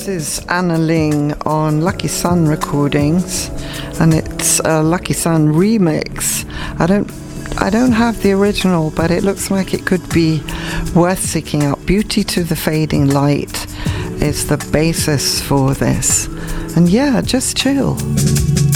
This is Anna Ling on Lucky Sun Recordings, and it's a Lucky Sun remix. I don't have the original, but it looks like it could be worth seeking out. Beauty to the Fading Light is the basis for this. And yeah, just chill.